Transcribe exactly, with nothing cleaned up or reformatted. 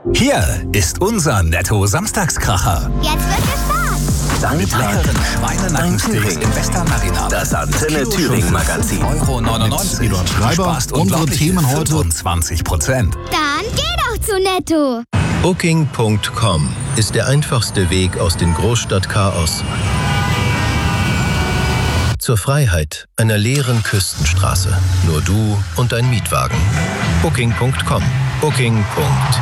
Hier ist unser Netto-Samstagskracher. Jetzt wird gespart. Mit leckeren Schweinenackensteaks in Western-Marinade. Das Antenne Thüringen-Magazin. Euro neunundneunzig. Eduard Schreiber. Unsere Themen heute. fünfundzwanzig Prozent. Dann geh doch zu Netto. Booking Punkt com ist der einfachste Weg aus dem Großstadtchaos zur Freiheit einer leeren Küstenstraße. Nur du und dein Mietwagen. Booking Punkt com. Booking.